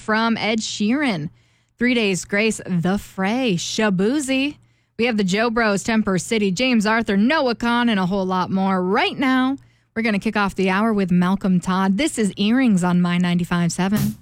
from Ed Sheeran. 3 Days Grace, The Fray, Shabuzi. We have the Joe Bros, Temper City, James Arthur, Noah Khan, and a whole lot more. Right now, we're going to kick off the hour with Malcolm Todd. This is Earrings on My 95.7.